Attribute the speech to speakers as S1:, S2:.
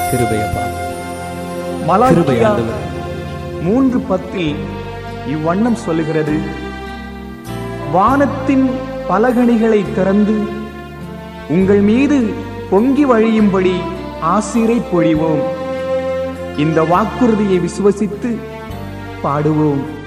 S1: கிருபை அப்பா.
S2: மலாக்கியா 3:10 இவ்வண்ணம் சொல்லுகிறது, வானத்தின் பலகணிகளை திறந்து உங்கள் மீது பொங்கி வழியும்படி ஆசீரை பொழிவோம். இந்த வாக்குறுதியை விசுவசித்து பாடுவோம்.